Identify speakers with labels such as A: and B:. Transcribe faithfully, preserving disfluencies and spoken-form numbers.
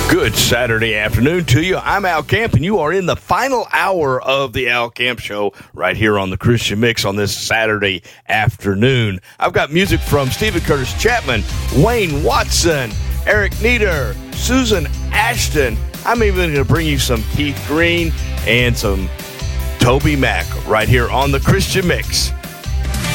A: Good Saturday afternoon to you. I'm Al Camp, and you are in the final hour of the Al Camp Show right here on the Christian Mix on this Saturday afternoon. I've got music from Stephen Curtis Chapman, Wayne Watson, Eric Nieder, Susan Ashton. I'm even going to bring you some Keith Green and some Toby Mac right here on the Christian Mix